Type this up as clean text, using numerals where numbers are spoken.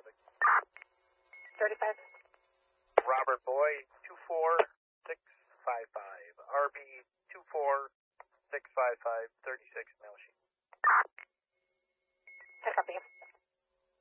35. Robert Boy, 24655. RB 24655, 36 mail sheet.